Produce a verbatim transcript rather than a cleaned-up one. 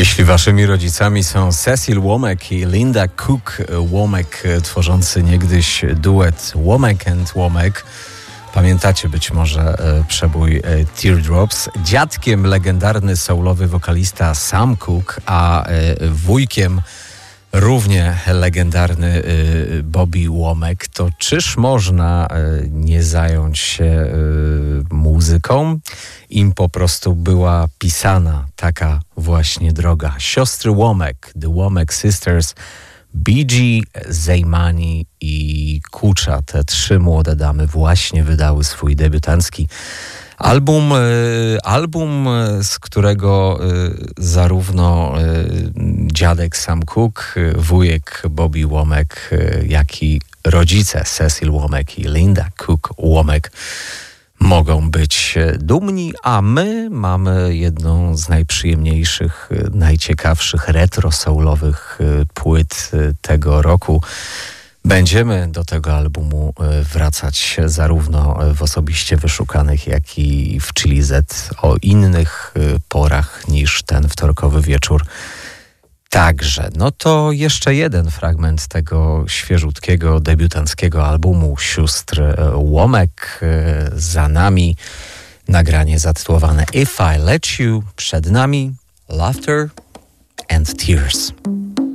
Jeśli waszymi rodzicami są Cecil Womack i Linda Cook Womack, tworzący niegdyś duet Womack and Womack, pamiętacie być może przebój Teardrops. Dziadkiem legendarny soulowy wokalista Sam Cooke, a wujkiem równie legendarny Bobby Womack. To czyż można nie zająć się muzyką? Im po prostu była pisana taka właśnie droga. Siostry Womack, The Womack Sisters, Bee Gee, Zaymani i Kucha, te trzy młode damy właśnie wydały swój debiutancki album, album, z którego zarówno dziadek Sam Cooke, wujek Bobby Womack, jak i rodzice Cecil Womack i Linda Cook Womack mogą być dumni, a my mamy jedną z najprzyjemniejszych, najciekawszych retro-soulowych płyt tego roku. Będziemy do tego albumu wracać zarówno w osobiście wyszukanych, jak i w Chili Z o innych porach niż ten wtorkowy wieczór. Także, no to jeszcze jeden fragment tego świeżutkiego, debiutanckiego albumu sióstr Womack. Za nami nagranie zatytułowane If I Let You, przed nami Laughter and Tears.